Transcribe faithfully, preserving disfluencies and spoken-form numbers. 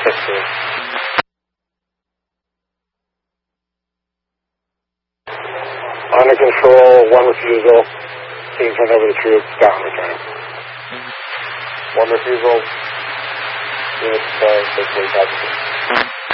fifteen. Under control, one refusal. Team turn over the troops, down return. One refusal. Units uh, six forty-five.